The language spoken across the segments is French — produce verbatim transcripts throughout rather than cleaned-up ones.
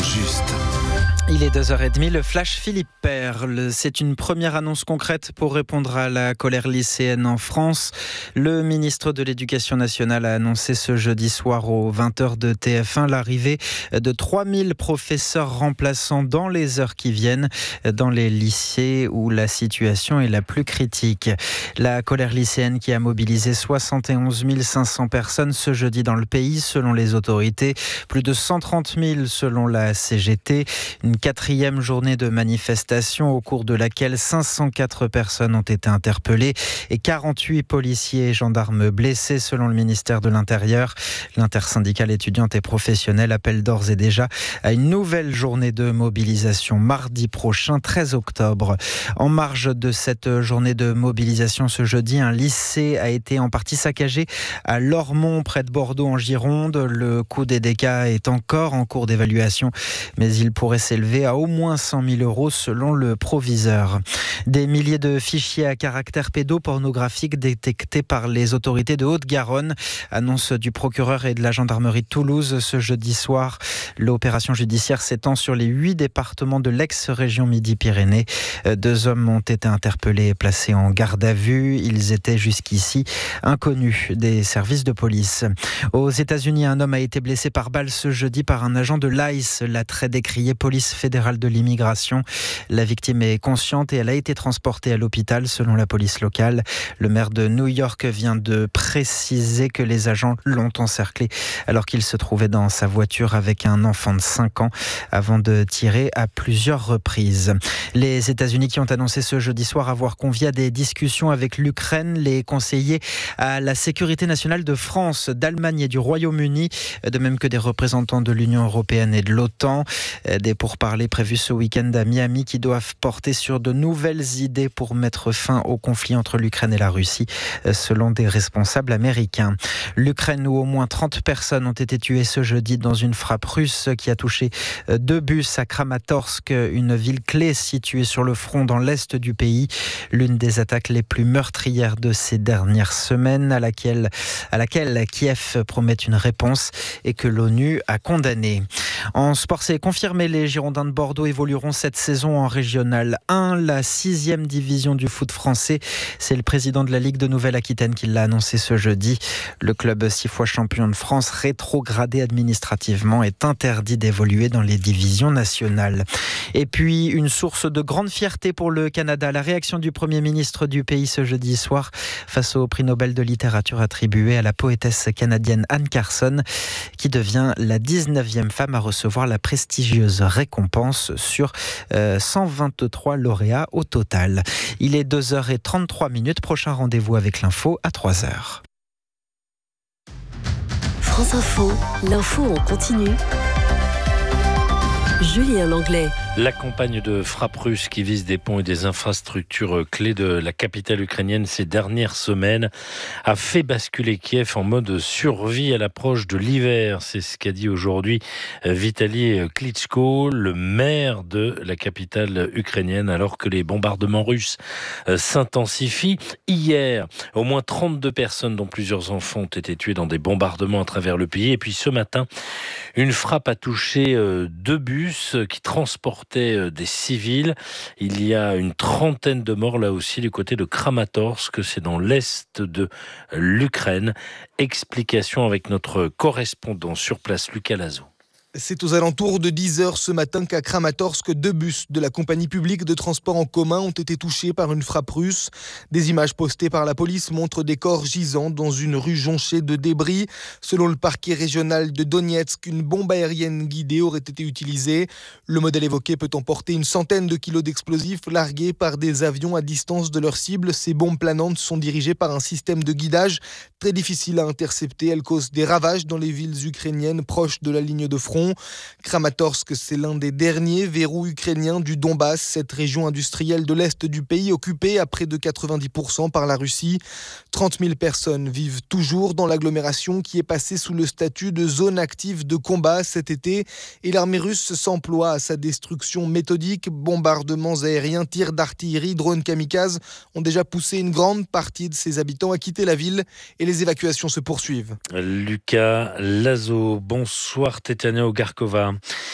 juste. Il est deux heures trente, le flash Philippe Perle. C'est une première annonce concrète pour répondre à la colère lycéenne en France. Le ministre de l'Éducation nationale a annoncé ce jeudi soir aux vingt heures de T F un l'arrivée de trois mille professeurs remplaçants dans les heures qui viennent dans les lycées où la situation est la plus critique. La colère lycéenne qui a mobilisé soixante et onze mille cinq cents personnes ce jeudi dans le pays selon les autorités, plus de cent trente mille selon la C G T. Une quatrième journée de manifestation au cours de laquelle cinq cent quatre personnes ont été interpellées et quarante-huit policiers et gendarmes blessés selon le ministère de l'Intérieur. L'intersyndicale étudiante et professionnelle appelle d'ores et déjà à une nouvelle journée de mobilisation mardi prochain, treize octobre. En marge de cette journée de mobilisation ce jeudi, un lycée a été en partie saccagé à Lormont, près de Bordeaux en Gironde. Le coût des dégâts est encore en cours d'évaluation, mais il pourrait s'élever à au moins cent mille euros selon le proviseur. Des milliers de fichiers à caractère pédopornographique détectés par les autorités de Haute-Garonne. Annonce du procureur et de la gendarmerie de Toulouse ce jeudi soir. L'opération judiciaire s'étend sur les huit départements de l'ex-région Midi-Pyrénées. Deux hommes ont été interpellés et placés en garde à vue. Ils étaient jusqu'ici inconnus des services de police. Aux États-Unis, un homme a été blessé par balle ce jeudi par un agent de l'I C E, la très décriée police fédérale de l'immigration. La victime est consciente et elle a été transportée à l'hôpital selon la police locale. Le maire de New York vient de préciser que les agents l'ont encerclé alors qu'il se trouvait dans sa voiture avec un enfant de cinq ans avant de tirer à plusieurs reprises. Les États-Unis qui ont annoncé ce jeudi soir avoir convié à des discussions avec l'Ukraine, les conseillers à la sécurité nationale de France, d'Allemagne et du Royaume-Uni, de même que des représentants de l'Union européenne et de l'OTAN. Des pourparlers prévus ce week-end à Miami qui doivent porter sur de nouvelles idées pour mettre fin au conflit entre l'Ukraine et la Russie, selon des responsables américains. L'Ukraine, où au moins trente personnes ont été tuées ce jeudi dans une frappe russe qui a touché deux bus à Kramatorsk, une ville clé située sur le front dans l'est du pays. L'une des attaques les plus meurtrières de ces dernières semaines, à laquelle, à laquelle Kiev promet une réponse et que l'ONU a condamnée. En sport, c'est confirmé, les Girondins de Bordeaux évolueront cette saison en Régional un, la sixième division du foot français. C'est le président de la Ligue de Nouvelle-Aquitaine qui l'a annoncé ce jeudi. Le club six fois champion de France, rétrogradé administrativement, est interdit d'évoluer dans les divisions nationales. Et puis, une source de grande fierté pour le Canada, la réaction du Premier ministre du pays ce jeudi soir face au prix Nobel de littérature attribué à la poétesse canadienne Anne Carson, qui devient la dix-neuvième femme à recevoir la prestigieuse récompense sur euh, cent vingt-trois lauréats au total. Il est deux heures trente-trois minutes. Prochain rendez-vous avec l'info à trois heures. France Info, l'info en continu. Julien Langlais. La campagne de frappe russe qui vise des ponts et des infrastructures clés de la capitale ukrainienne ces dernières semaines a fait basculer Kiev en mode survie à l'approche de l'hiver. C'est ce qu'a dit aujourd'hui Vitaly Klitschko, le maire de la capitale ukrainienne, alors que les bombardements russes s'intensifient. Hier, au moins trente-deux personnes, dont plusieurs enfants, ont été tuées dans des bombardements à travers le pays. Et puis ce matin, une frappe a touché deux bus qui transportaient des civils. Il y a une trentaine de morts là aussi du côté de Kramatorsk, c'est dans l'est de l'Ukraine. Explication avec notre correspondant sur place, Lucas Lazo. C'est aux alentours de dix heures ce matin qu'à Kramatorsk, deux bus de la compagnie publique de transport en commun ont été touchés par une frappe russe. Des images postées par la police montrent des corps gisant dans une rue jonchée de débris. Selon le parquet régional de Donetsk, une bombe aérienne guidée aurait été utilisée. Le modèle évoqué peut emporter une centaine de kilos d'explosifs largués par des avions à distance de leur cible. Ces bombes planantes sont dirigées par un système de guidage très difficile à intercepter. Elles causent des ravages dans les villes ukrainiennes proches de la ligne de front. Kramatorsk, c'est l'un des derniers verrous ukrainiens du Donbass, cette région industrielle de l'Est du pays occupée à près de quatre-vingt-dix pour cent par la Russie. trente mille personnes vivent toujours dans l'agglomération qui est passée sous le statut de zone active de combat cet été et l'armée russe s'emploie à sa destruction méthodique. Bombardements aériens, tirs d'artillerie, drones kamikazes ont déjà poussé une grande partie de ses habitants à quitter la ville et les évacuations se poursuivent. Lucas Lazo, bonsoir. Tetiana Ogarkova.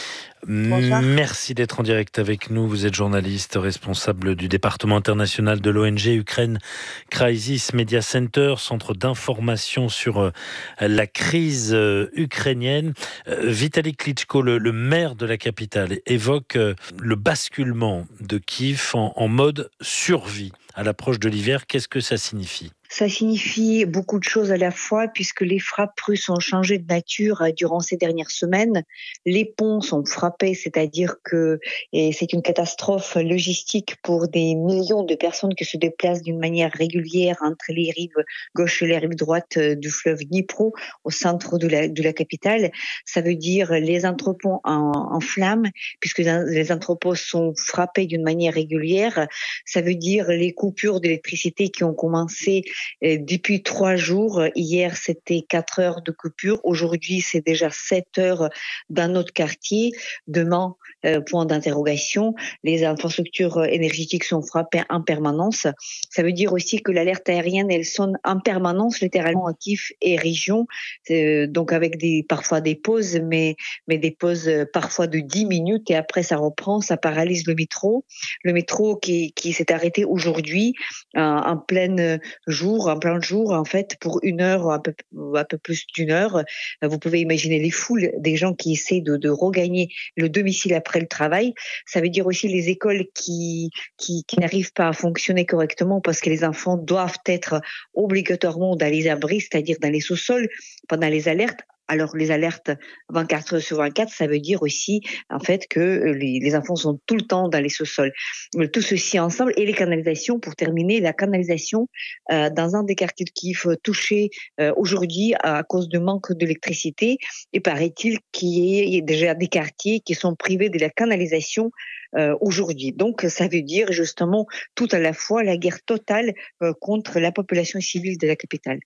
Bonsoir. Merci d'être en direct avec nous. Vous êtes journaliste, responsable du département international de l'O N G Ukraine Crisis Media Center, centre d'information sur la crise ukrainienne. Vitali Klitschko, le, le maire de la capitale, évoque le basculement de Kiev en, en mode survie à l'approche de l'hiver. Qu'est-ce que ça signifie ? Ça signifie beaucoup de choses à la fois puisque les frappes russes ont changé de nature durant ces dernières semaines. Les ponts sont frappés, c'est-à-dire que et c'est une catastrophe logistique pour des millions de personnes qui se déplacent d'une manière régulière entre les rives gauche et les rives droite du fleuve Dnipro au centre de la, de la capitale. Ça veut dire les entrepôts en, en flammes puisque les entrepôts sont frappés d'une manière régulière. Ça veut dire les coupures d'électricité qui ont commencé depuis trois jours. Hier, c'était quatre heures de coupure. Aujourd'hui, c'est déjà sept heures dans notre quartier. Demain, euh, point d'interrogation. Les infrastructures énergétiques sont frappées en permanence. Ça veut dire aussi que l'alerte aérienne, elle sonne en permanence, littéralement à Kiev et région. Euh, donc avec des, parfois des pauses, mais, mais des pauses parfois de dix minutes et après ça reprend, ça paralyse le métro. Le métro qui, qui s'est arrêté aujourd'hui euh, en pleine jour, en plein jour, en fait, pour une heure, un peu, un peu plus d'une heure. Vous pouvez imaginer les foules des gens qui essaient de, de regagner le domicile après le travail. Ça veut dire aussi les écoles qui, qui, qui n'arrivent pas à fonctionner correctement parce que les enfants doivent être obligatoirement dans les abris, c'est-à-dire dans les sous-sols, pendant les alertes. Alors, les alertes vingt-quatre heures sur vingt-quatre, ça veut dire aussi, en fait, que les, les enfants sont tout le temps dans les sous-sols. Tout ceci ensemble, et les canalisations, pour terminer, la canalisation euh, dans un des quartiers de Kiev touché euh, aujourd'hui à cause de manque d'électricité. Et paraît-il qu'il y ait déjà des quartiers qui sont privés de la canalisation euh, aujourd'hui. Donc, ça veut dire justement tout à la fois la guerre totale euh, contre la population civile de la capitale.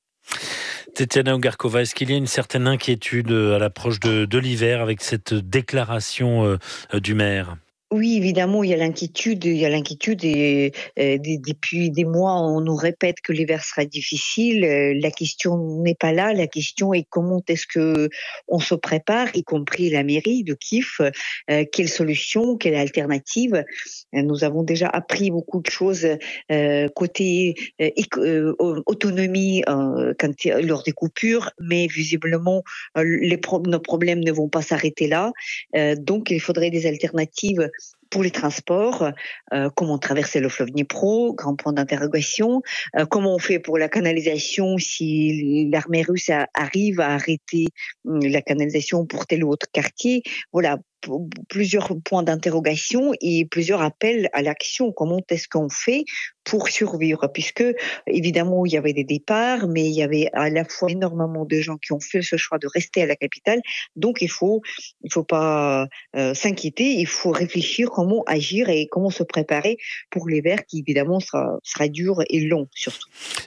Tetiana Ogarkova, est-ce qu'il y a une certaine inquiétude à l'approche de, de l'hiver avec cette déclaration euh, du maire ? Oui, évidemment, il y a l'inquiétude, il y a l'inquiétude et euh, depuis des mois, on nous répète que l'hiver sera difficile. Euh, la question n'est pas là. La question est comment est-ce que on se prépare, y compris la mairie de Kiev. Euh, quelle solution, quelle alternative ? Euh, nous avons déjà appris beaucoup de choses euh, côté euh, euh, autonomie euh, quand, lors des coupures, mais visiblement euh, les pro- nos problèmes ne vont pas s'arrêter là. Euh, donc, il faudrait des alternatives pour les transports, euh, comment traverser le fleuve Dnipro, grand point d'interrogation, euh, comment on fait pour la canalisation si l'armée russe a, arrive à arrêter euh, la canalisation pour tel ou autre quartier. Voilà, p- plusieurs points d'interrogation et plusieurs appels à l'action. Comment est-ce qu'on fait pour survivre ? Puisque, évidemment, il y avait des départs, mais il y avait à la fois énormément de gens qui ont fait ce choix de rester à la capitale. Donc, il faut, il faut pas euh, s'inquiéter, il faut réfléchir comment agir et comment se préparer pour l'hiver qui, évidemment, sera, sera dur et long, surtout.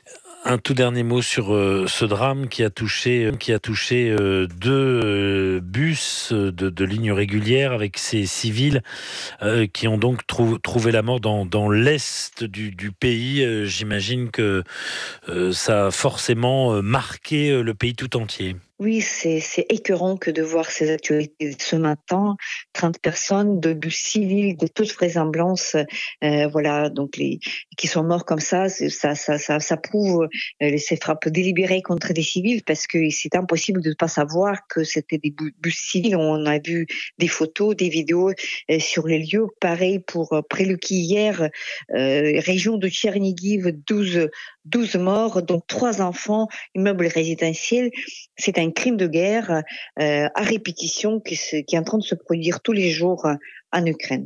Un tout dernier mot sur euh, ce drame qui a touché, qui a touché euh, deux euh, bus de, de lignes régulières avec ces civils euh, qui ont donc trou- trouvé la mort dans, dans l'est du, du pays. Euh, j'imagine que euh, ça a forcément marqué le pays tout entier. Oui, c'est, c'est écœurant que de voir ces actualités ce matin. trente personnes de bus civils de toute vraisemblance, euh, voilà, donc les qui sont morts comme ça, ça, ça, ça, ça prouve euh, ces frappes délibérées contre des civils parce que c'est impossible de ne pas savoir que c'était des bus civils. On a vu des photos, des vidéos euh, sur les lieux. Pareil pour euh, Preluki hier, euh, région de Tchernigiv, douze, douze morts, dont trois enfants, immeuble résidentiel. C'est un crime de guerre euh, à répétition qui, se, qui est en train de se produire tous les jours en Ukraine.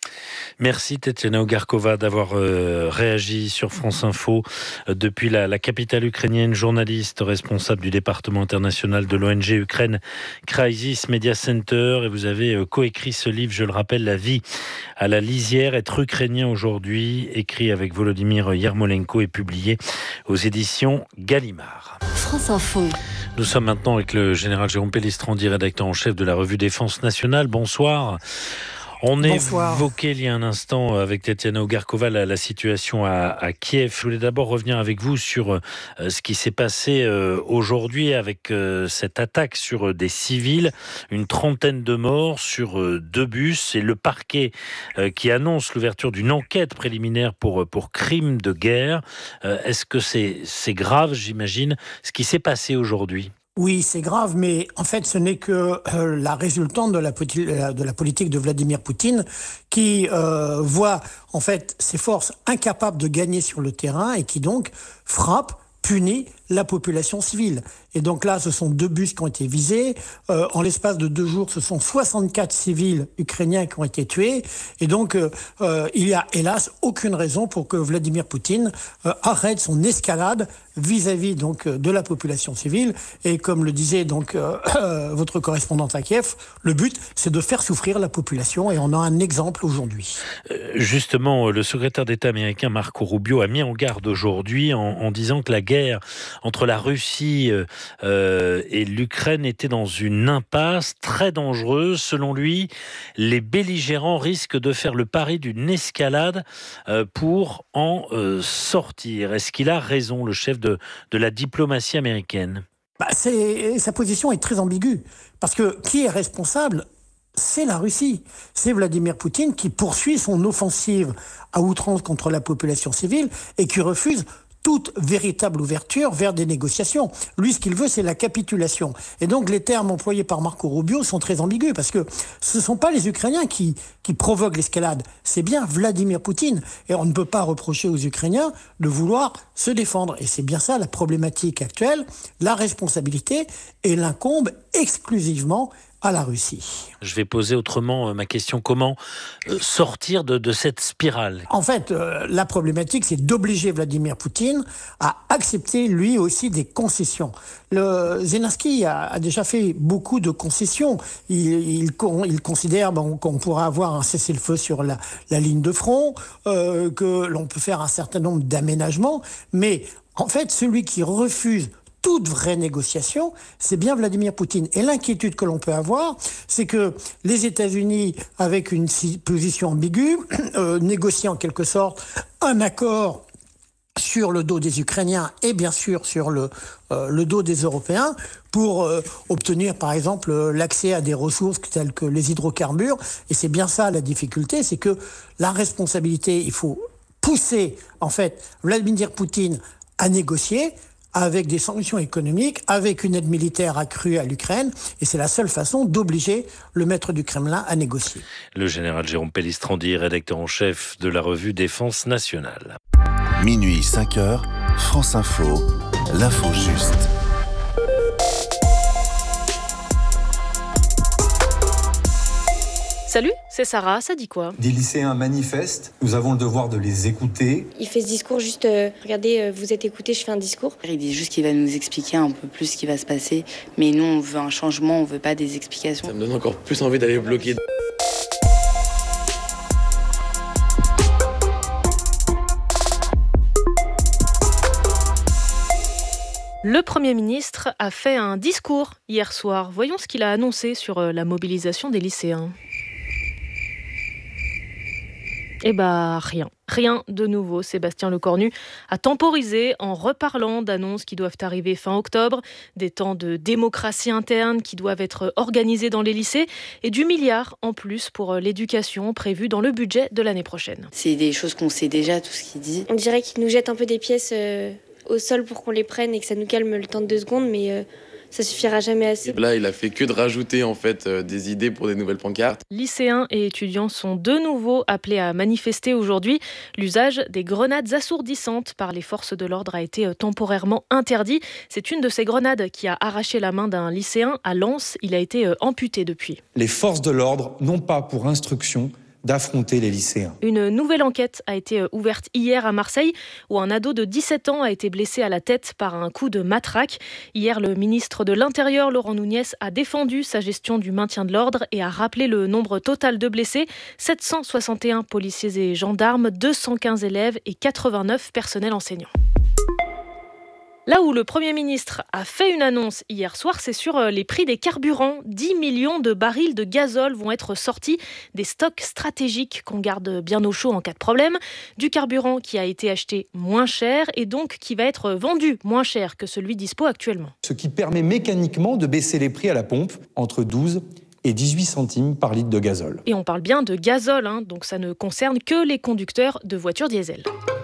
Merci Tetiana Ogarkova d'avoir euh, réagi sur France Info euh, depuis la, la capitale ukrainienne, journaliste responsable du département international de l'O N G Ukraine Crisis Media Center. Et vous avez euh, coécrit ce livre, je le rappelle, La vie à la lisière, être ukrainien aujourd'hui, écrit avec Volodymyr Yermolenko et publié aux éditions Gallimard. France Info. Nous sommes maintenant avec le général Jérôme Pellistrandi, rédacteur en chef de la revue Défense nationale. Bonsoir. On Bonsoir. évoquait il y a un instant avec Tatiana Ogarkova la, la situation à, à Kiev. Je voulais d'abord revenir avec vous sur euh, ce qui s'est passé euh, aujourd'hui avec euh, cette attaque sur des civils. Une trentaine de morts sur euh, deux bus et le parquet euh, qui annonce l'ouverture d'une enquête préliminaire pour, pour crime de guerre. Euh, est-ce que c'est, c'est grave, j'imagine, ce qui s'est passé aujourd'hui ? Oui, c'est grave, mais en fait, ce n'est que euh, la résultante de la, de la politique de Vladimir Poutine qui euh, voit en fait ses forces incapables de gagner sur le terrain et qui donc frappe, punit la population civile. Et donc là, ce sont deux bus qui ont été visés. Euh, en l'espace de deux jours, ce sont soixante-quatre civils ukrainiens qui ont été tués. Et donc, euh, euh, il y a hélas aucune raison pour que Vladimir Poutine euh, arrête son escalade vis-à-vis donc de la population civile. Et comme le disait donc euh, euh, votre correspondante à Kiev, le but, c'est de faire souffrir la population. Et on a un exemple aujourd'hui. Euh, justement, le secrétaire d'État américain Marco Rubio a mis en garde aujourd'hui en, en disant que la guerre entre la Russie euh, euh, et l'Ukraine était dans une impasse très dangereuse. Selon lui, les belligérants risquent de faire le pari d'une escalade euh, pour en euh, sortir. Est-ce qu'il a raison, le chef de, de la diplomatie américaine ? Bah, c'est, sa position est très ambiguë. Parce que qui est responsable ? C'est la Russie. C'est Vladimir Poutine qui poursuit son offensive à outrance contre la population civile et qui refuse toute véritable ouverture vers des négociations. Lui, ce qu'il veut, c'est la capitulation. Et donc, les termes employés par Marco Rubio sont très ambigus parce que ce ne sont pas les Ukrainiens qui, qui provoquent l'escalade. C'est bien Vladimir Poutine. Et on ne peut pas reprocher aux Ukrainiens de vouloir se défendre. Et c'est bien ça la problématique actuelle. La responsabilité et l'incombe exclusivement à la Russie. Je vais poser autrement ma question. Comment sortir de, de cette spirale ? En fait, euh, la problématique, c'est d'obliger Vladimir Poutine à accepter lui aussi des concessions. Le Zelensky a, a déjà fait beaucoup de concessions. Il, il, il considère bon, qu'on pourra avoir un cessez-le-feu sur la, la ligne de front, euh, que l'on peut faire un certain nombre d'aménagements, mais en fait, celui qui refuse toute vraie négociation, c'est bien Vladimir Poutine. Et l'inquiétude que l'on peut avoir, c'est que les États-Unis, avec une position ambiguë, euh, négocient en quelque sorte un accord sur le dos des Ukrainiens et bien sûr sur le, euh, le dos des Européens pour euh, obtenir par exemple l'accès à des ressources telles que les hydrocarbures. Et c'est bien ça la difficulté, c'est que la responsabilité, il faut pousser en fait Vladimir Poutine à négocier avec des sanctions économiques, avec une aide militaire accrue à l'Ukraine, et c'est la seule façon d'obliger le maître du Kremlin à négocier. Le général Jérôme Pellistrandi, rédacteur en chef de la revue Défense nationale. Minuit, cinq heures, France Info, l'info juste. Salut, c'est Sarah, ça dit quoi ? Des lycéens manifestent, nous avons le devoir de les écouter. Il fait ce discours juste, euh, regardez, euh, vous êtes écoutés, je fais un discours. Il dit juste qu'il va nous expliquer un peu plus ce qui va se passer, mais nous on veut un changement, on veut pas des explications. Ça me donne encore plus envie d'aller bloquer. Le Premier ministre a fait un discours hier soir. Voyons ce qu'il a annoncé sur la mobilisation des lycéens. Eh bah rien, rien de nouveau. Sébastien Lecornu a temporisé en reparlant d'annonces qui doivent arriver fin octobre, des temps de démocratie interne qui doivent être organisés dans les lycées et du milliard en plus pour l'éducation prévu dans le budget de l'année prochaine. C'est des choses qu'on sait déjà, tout ce qu'il dit. On dirait qu'il nous jette un peu des pièces euh, au sol pour qu'on les prenne et que ça nous calme le temps de deux secondes, mais... Euh ça suffira jamais assez. Là, il a fait que de rajouter en fait euh, des idées pour des nouvelles pancartes. Lycéens et étudiants sont de nouveau appelés à manifester aujourd'hui. L'usage des grenades assourdissantes par les forces de l'ordre a été temporairement interdit. C'est une de ces grenades qui a arraché la main d'un lycéen à Lens. Il a été amputé depuis. Les forces de l'ordre n'ont pas pour instruction d'affronter les lycéens. Une nouvelle enquête a été ouverte hier à Marseille où un ado de dix-sept ans a été blessé à la tête par un coup de matraque. Hier, le ministre de l'Intérieur, Laurent Nunez, a défendu sa gestion du maintien de l'ordre et a rappelé le nombre total de blessés, sept cent soixante et un policiers et gendarmes, deux cent quinze élèves et quatre-vingt-neuf personnels enseignants. Là où le Premier ministre a fait une annonce hier soir, c'est sur les prix des carburants. dix millions de barils de gazole vont être sortis des stocks stratégiques qu'on garde bien au chaud en cas de problème. Du carburant qui a été acheté moins cher et donc qui va être vendu moins cher que celui dispo actuellement. Ce qui permet mécaniquement de baisser les prix à la pompe entre douze et dix-huit centimes par litre de gazole. Et on parle bien de gazole, hein, donc ça ne concerne que les conducteurs de voitures diesel.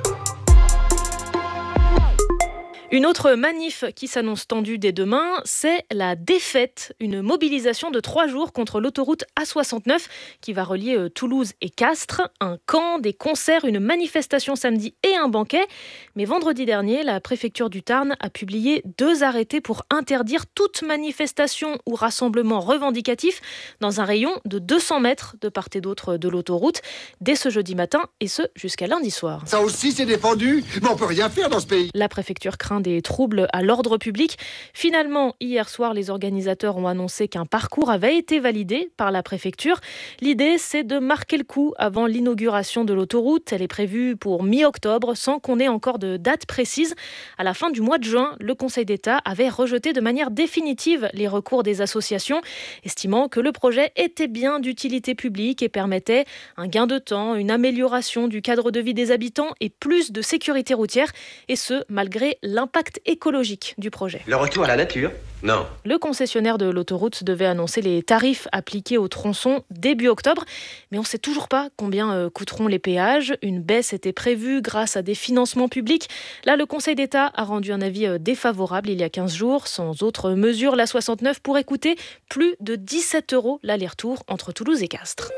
Une autre manif qui s'annonce tendue dès demain, c'est la défaite, une mobilisation de trois jours contre l'autoroute A soixante-neuf qui va relier Toulouse et Castres. Un camp, des concerts, une manifestation samedi et un banquet. Mais vendredi dernier, la préfecture du Tarn a publié deux arrêtés pour interdire toute manifestation ou rassemblement revendicatif dans un rayon de deux cents mètres de part et d'autre de l'autoroute dès ce jeudi matin et ce jusqu'à lundi soir. Ça aussi c'est défendu, mais on peut rien faire dans ce pays. La préfecture craint des troubles à l'ordre public. Finalement, hier soir, les organisateurs ont annoncé qu'un parcours avait été validé par la préfecture. L'idée, c'est de marquer le coup avant l'inauguration de l'autoroute. Elle est prévue pour mi-octobre, sans qu'on ait encore de date précise. À la fin du mois de juin, le Conseil d'État avait rejeté de manière définitive les recours des associations, estimant que le projet était bien d'utilité publique et permettait un gain de temps, une amélioration du cadre de vie des habitants et plus de sécurité routière, et ce, malgré l'impact écologique du projet. Le retour à la nature ? Non. Le concessionnaire de l'autoroute devait annoncer les tarifs appliqués au tronçon début octobre, mais on ne sait toujours pas combien euh, coûteront les péages. Une baisse était prévue grâce à des financements publics. Là, le Conseil d'État a rendu un avis euh, défavorable il y a quinze jours. Sans autre mesure, la soixante-neuf pourrait coûter plus de dix-sept euros l'aller-retour entre Toulouse et Castres.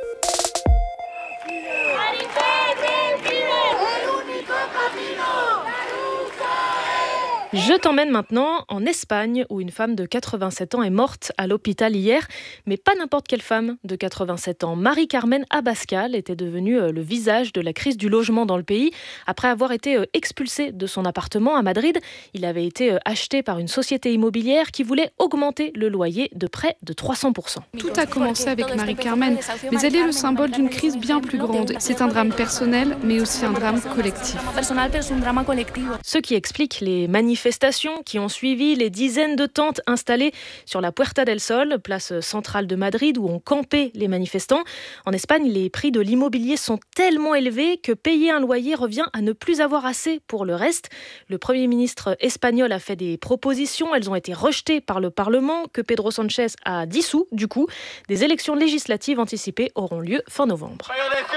Je t'emmène maintenant en Espagne où une femme de quatre-vingt-sept ans est morte à l'hôpital hier, mais pas n'importe quelle femme de quatre-vingt-sept ans. Marie-Carmen Abascal était devenue le visage de la crise du logement dans le pays. Après avoir été expulsée de son appartement à Madrid, il avait été acheté par une société immobilière qui voulait augmenter le loyer de près de trois cents pour cent. Tout a commencé avec Marie-Carmen, mais elle est le symbole d'une crise bien plus grande. C'est un drame personnel, mais aussi un drame collectif. Ce qui explique les manifestations qui ont suivi, les dizaines de tentes installées sur la Puerta del Sol, place centrale de Madrid où ont campé les manifestants. En Espagne, les prix de l'immobilier sont tellement élevés que payer un loyer revient à ne plus avoir assez pour le reste. Le Premier ministre espagnol a fait des propositions, elles ont été rejetées par le Parlement que Pedro Sánchez a dissous. Du coup, des élections législatives anticipées auront lieu fin novembre.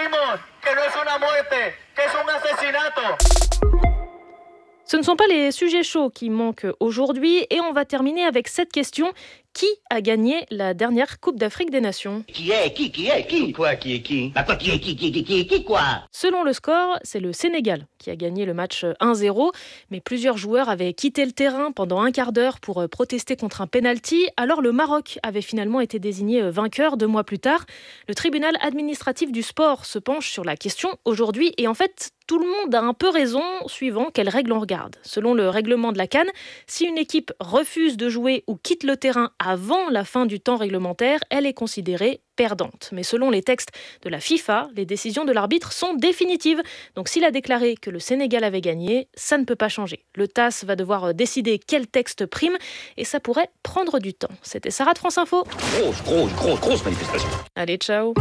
Ce ne sont pas les sujets chauds qui manquent aujourd'hui et on va terminer avec cette question. Qui a gagné la dernière Coupe d'Afrique des Nations ? Qui est qui Qui est qui Quoi Qui est qui Bah quoi Qui est qui Qui est qui Qui est qui quoi Selon le score, c'est le Sénégal qui a gagné le match un zéro, mais plusieurs joueurs avaient quitté le terrain pendant un quart d'heure pour protester contre un penalty. Alors le Maroc avait finalement été désigné vainqueur deux mois plus tard. Le tribunal administratif du sport se penche sur la question aujourd'hui et en fait, tout le monde a un peu raison suivant quelles règles on regarde. Selon le règlement de la CAN, si une équipe refuse de jouer ou quitte le terrain avant la fin du temps réglementaire, elle est considérée perdante. Mais selon les textes de la FIFA, les décisions de l'arbitre sont définitives. Donc s'il a déclaré que le Sénégal avait gagné, ça ne peut pas changer. Le T A S va devoir décider quel texte prime et ça pourrait prendre du temps. C'était Sarah de France Info. Grosse, grosse, grosse, grosse manifestation. Allez, ciao.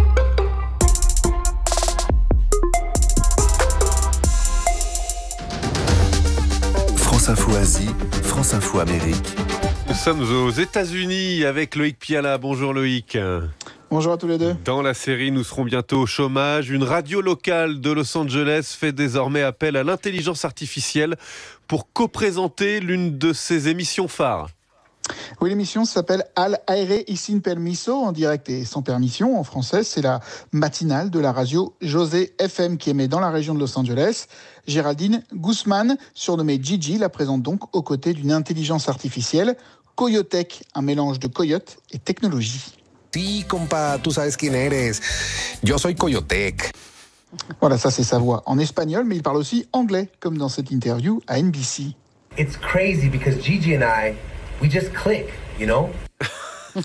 France Info Asie, France Info Amérique. Nous sommes aux États-Unis avec Loïc Piala. Bonjour Loïc. Bonjour à tous les deux. Dans la série, nous serons bientôt au chômage. Une radio locale de Los Angeles fait désormais appel à l'intelligence artificielle pour co-présenter l'une de ses émissions phares. Oui, l'émission s'appelle Al aire y sin permiso, en direct et sans permission. En français, c'est la matinale de la radio José F M qui émet dans la région de Los Angeles. Géraldine Guzman, surnommée Gigi, la présente donc aux côtés d'une intelligence artificielle, Coyotech, un mélange de coyote et technologie. Si, compa, tu sabes quién eres. Yo soy Coyotech. Voilà, ça c'est sa voix en espagnol, mais il parle aussi anglais, comme dans cette interview à N B C. It's crazy because Gigi and I, we just click, you know?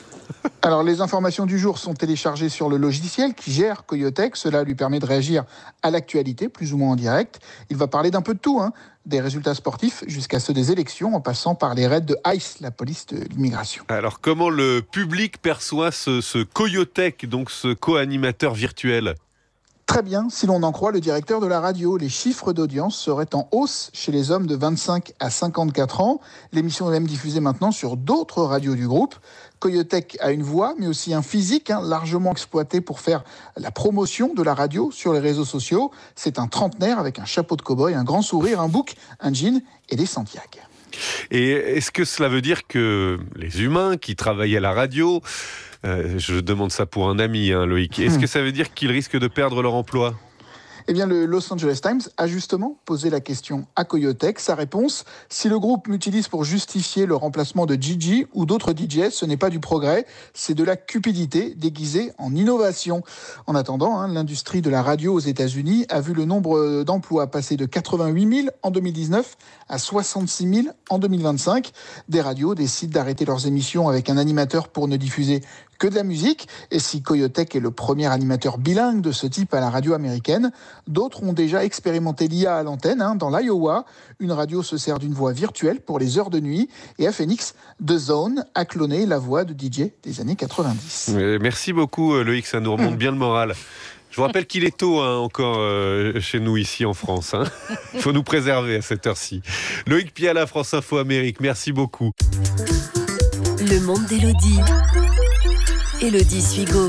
Alors, les informations du jour sont téléchargées sur le logiciel qui gère Coyotech. Cela lui permet de réagir à l'actualité, plus ou moins en direct. Il va parler d'un peu de tout, hein, des résultats sportifs jusqu'à ceux des élections, en passant par les raids de ICE, la police de l'immigration. Alors, comment le public perçoit ce, ce Coyotech, donc ce co-animateur virtuel ? Très bien, si l'on en croit le directeur de la radio. Les chiffres d'audience seraient en hausse chez les hommes de vingt-cinq à cinquante-quatre ans. L'émission est même diffusée maintenant sur d'autres radios du groupe. Coyotech a une voix, mais aussi un physique hein, largement exploité pour faire la promotion de la radio sur les réseaux sociaux. C'est un trentenaire avec un chapeau de cow-boy, un grand sourire, un bouc, un jean et des Santiago. Et est-ce que cela veut dire que les humains qui travaillent à la radio, euh, je demande ça pour un ami, hein, Loïc, est-ce que ça veut dire qu'ils risquent de perdre leur emploi ? Eh bien, le Los Angeles Times a justement posé la question à Coyotech. Sa réponse, si le groupe m'utilise pour justifier le remplacement de Gigi ou d'autres D J, ce n'est pas du progrès, c'est de la cupidité déguisée en innovation. En attendant, hein, l'industrie de la radio aux États-Unis a vu le nombre d'emplois passer de quatre-vingt-huit mille en deux mille dix-neuf à soixante-six mille en deux mille vingt-cinq. Des radios décident d'arrêter leurs émissions avec un animateur pour ne diffuser que de la musique. Et si Coyotech est le premier animateur bilingue de ce type à la radio américaine, d'autres ont déjà expérimenté l'I A à l'antenne. Hein. Dans l'Iowa, une radio se sert d'une voix virtuelle pour les heures de nuit. Et à Phoenix, The Zone a cloné la voix de D J des années quatre-vingt-dix. Merci beaucoup Loïc, ça nous remonte bien le moral. Je vous rappelle qu'il est tôt hein, encore euh, chez nous ici en France. Hein. Il faut nous préserver à cette heure-ci. Loïc Piala, France Info Amérique, merci beaucoup. Le monde d'Élodie. Élodie Suigo.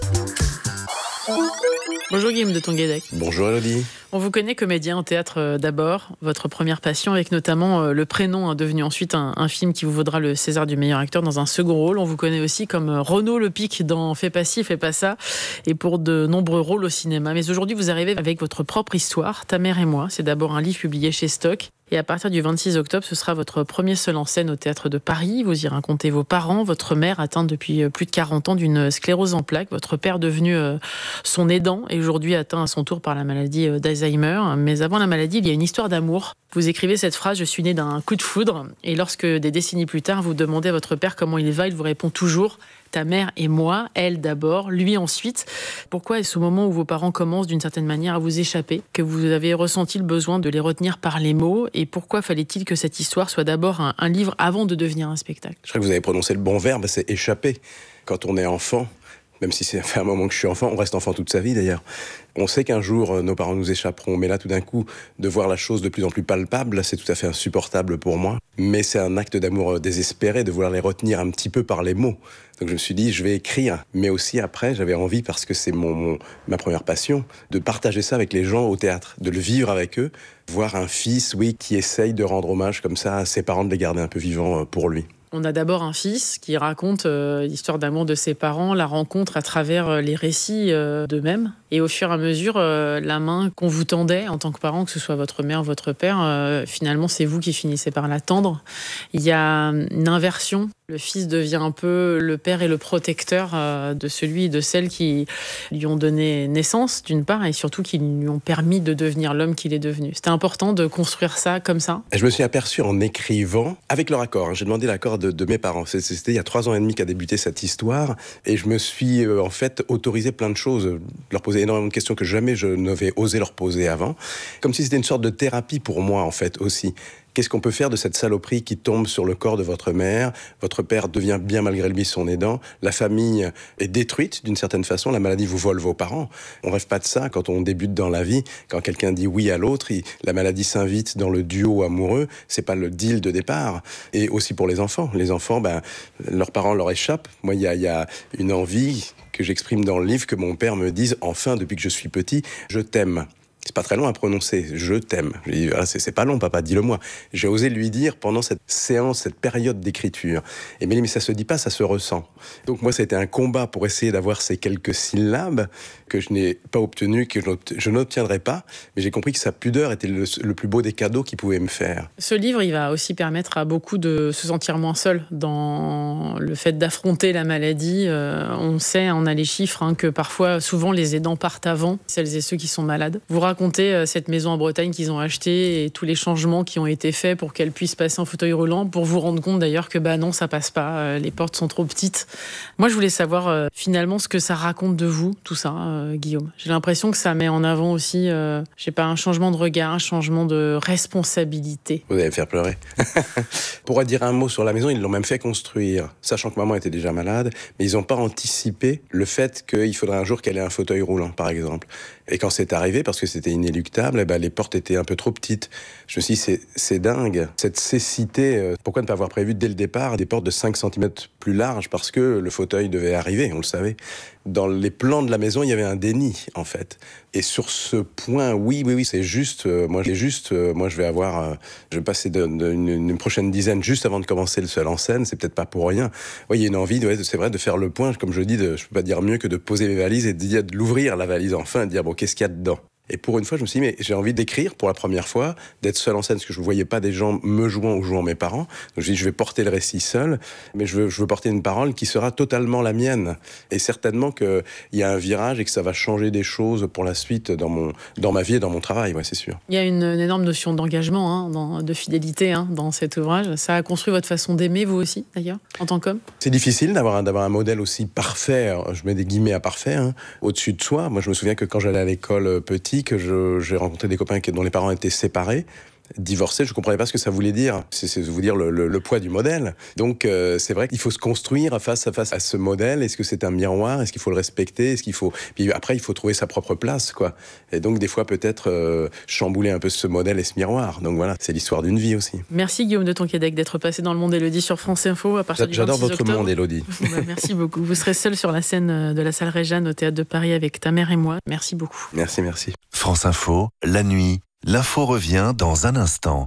Bonjour Guillaume de Tonguédec. Bonjour Élodie. On vous connaît comédien au théâtre euh, d'abord, votre première passion avec notamment euh, le prénom hein, devenu ensuite un, un film qui vous vaudra le César du meilleur acteur dans un second rôle. On vous connaît aussi comme euh, Renaud Lepic dans Fais pas ci, fais pas ça et pour de nombreux rôles au cinéma. Mais aujourd'hui vous arrivez avec votre propre histoire, Ta mère et moi. C'est d'abord un livre publié chez Stock. Et à partir du vingt-six octobre, ce sera votre premier seul en scène au Théâtre de Paris. Vous y racontez vos parents, votre mère atteinte depuis plus de quarante ans d'une sclérose en plaques, votre père devenu son aidant et aujourd'hui atteint à son tour par la maladie d'Alzheimer. Mais avant la maladie, il y a une histoire d'amour. Vous écrivez cette phrase « Je suis né d'un coup de foudre ». Et lorsque des décennies plus tard, vous demandez à votre père comment il va, il vous répond toujours « Ta mère et moi, elle d'abord, lui ensuite ». Pourquoi est-ce au moment où vos parents commencent d'une certaine manière à vous échapper, que vous avez ressenti le besoin de les retenir par les mots? Et pourquoi fallait-il que cette histoire soit d'abord un, un livre avant de devenir un spectacle? Je crois que vous avez prononcé le bon verbe, c'est échapper. Quand on est enfant, même si ça fait un moment que je suis enfant, on reste enfant toute sa vie d'ailleurs. On sait qu'un jour, nos parents nous échapperont, mais là, tout d'un coup, de voir la chose de plus en plus palpable, c'est tout à fait insupportable pour moi. Mais c'est un acte d'amour désespéré de vouloir les retenir un petit peu par les mots. Donc je me suis dit, je vais écrire. Mais aussi après, j'avais envie, parce que c'est mon, mon, ma première passion, de partager ça avec les gens au théâtre, de le vivre avec eux, voir un fils, oui, qui essaye de rendre hommage comme ça à ses parents, de les garder un peu vivants pour lui. On a d'abord un fils qui raconte euh, l'histoire d'amour de ses parents, la rencontre à travers euh, les récits euh, d'eux-mêmes. Et au fur et à mesure, euh, la main qu'on vous tendait en tant que parent, que ce soit votre mère ou votre père, euh, finalement, c'est vous qui finissez par la tendre. Il y a une inversion. Le fils devient un peu le père et le protecteur euh, de celui et de celle qui lui ont donné naissance, d'une part, et surtout qui lui ont permis de devenir l'homme qu'il est devenu. C'était important de construire ça comme ça. Je me suis aperçu en écrivant, avec leur accord, hein, j'ai demandé l'accord de, de mes parents. C'était il y a trois ans et demi qu'a débuté cette histoire, et je me suis euh, en fait autorisé plein de choses, leur poser énormément de questions que jamais je n'avais osé leur poser avant, comme si c'était une sorte de thérapie pour moi en fait aussi. Qu'est-ce qu'on peut faire de cette saloperie qui tombe sur le corps de votre mère? Votre père devient bien malgré lui son aidant. La famille est détruite d'une certaine façon. La maladie vous vole vos parents. On rêve pas de ça quand on débute dans la vie. Quand quelqu'un dit oui à l'autre, il, la maladie s'invite dans le duo amoureux. C'est pas le deal de départ. Et aussi pour les enfants. Les enfants, ben, leurs parents leur échappent. Moi, il y a, y a une envie que j'exprime dans le livre, que mon père me dise, enfin, depuis que je suis petit, je t'aime. C'est pas très long à prononcer, je t'aime. Je lui dis, ah, c'est, c'est pas long, papa, dis-le-moi. J'ai osé lui dire pendant cette séance, cette période d'écriture. Et mais, mais ça se dit pas, ça se ressent. Donc moi, ça a été un combat pour essayer d'avoir ces quelques syllabes que je n'ai pas obtenues, que je n'obtiendrai pas. Mais j'ai compris que sa pudeur était le, le plus beau des cadeaux qu'il pouvait me faire. Ce livre, il va aussi permettre à beaucoup de se sentir moins seul dans le fait d'affronter la maladie. Euh, on sait, on a les chiffres, hein, que parfois, souvent, les aidants partent avant, celles et ceux qui sont malades. Vous raconter cette maison en Bretagne qu'ils ont achetée et tous les changements qui ont été faits pour qu'elle puisse passer en fauteuil roulant, pour vous rendre compte d'ailleurs que bah non, ça passe pas, les portes sont trop petites. Moi, je voulais savoir euh, finalement ce que ça raconte de vous, tout ça, euh, Guillaume. J'ai l'impression que ça met en avant aussi, euh, je sais pas, un changement de regard, un changement de responsabilité. Vous allez me faire pleurer. Pour dire un mot sur la maison, ils l'ont même fait construire, sachant que maman était déjà malade, mais ils n'ont pas anticipé le fait qu'il faudrait un jour qu'elle ait un fauteuil roulant, par exemple. Et quand c'est arrivé, parce que c'était inéluctable, eh ben, les portes étaient un peu trop petites. Je me suis dit, c'est, c'est dingue, cette cécité. Euh, pourquoi ne pas avoir prévu dès le départ des portes de cinq centimètres plus larges, parce que le fauteuil devait arriver, on le savait. Dans les plans de la maison, il y avait un déni, en fait. Et sur ce point, oui, oui, oui, c'est juste. Euh, moi, j'ai juste. Euh, moi, je vais avoir. Euh, je vais passer de, de, une, une prochaine dizaine juste avant de commencer le seul en scène. C'est peut-être pas pour rien. Ouais, il y a une envie, ouais, c'est vrai, de faire le point. Comme je dis, de, je peux pas dire mieux que de poser mes valises et de, de l'ouvrir la valise enfin, et de dire bon, qu'est-ce qu'il y a dedans. Et pour une fois, je me suis dit, mais j'ai envie d'écrire pour la première fois, d'être seul en scène, parce que je ne voyais pas des gens me jouant ou jouant mes parents. Donc je me suis dit, je vais porter le récit seul, mais je veux, je veux porter une parole qui sera totalement la mienne. Et certainement qu'il y a un virage et que ça va changer des choses pour la suite dans, mon, dans ma vie et dans mon travail, ouais, c'est sûr. Il y a une, une énorme notion d'engagement, hein, dans, de fidélité hein, dans cet ouvrage. Ça a construit votre façon d'aimer, vous aussi, d'ailleurs, en tant qu'homme ? C'est difficile d'avoir un, d'avoir un modèle aussi parfait, je mets des guillemets à parfait, hein, au-dessus de soi. Moi, je me souviens que quand j'allais à l'école petit, que je, j'ai rencontré des copains dont les parents étaient séparés, divorcés, je ne comprenais pas ce que ça voulait dire. C'est, c'est vous dire le, le, le poids du modèle. Donc euh, c'est vrai qu'il faut se construire face à face à ce modèle. Est-ce que c'est un miroir ? Est-ce qu'il faut le respecter ? Est-ce qu'il faut... Puis après, il faut trouver sa propre place, quoi. Et donc des fois peut-être euh, chambouler un peu ce modèle et ce miroir. Donc voilà, c'est l'histoire d'une vie aussi. Merci Guillaume de Tonquédec d'être passé dans le Monde Élodie sur France Info à partir du vingt-six octobre. J'adore votre monde, Élodie. Bah, merci beaucoup. Vous serez seul sur la scène de la salle Réjeanne au Théâtre de Paris avec Ta mère et moi. Merci beaucoup. Merci, merci. France Info, la nuit, l'info revient dans un instant.